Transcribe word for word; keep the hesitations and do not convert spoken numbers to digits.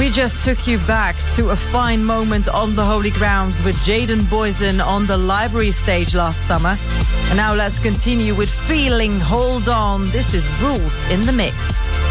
We just took you back to a fine moment on the Holy Grounds with Jaden Boysen on the Library stage last summer. And now let's continue with Feeling Hold On. This is Rules in the Mix.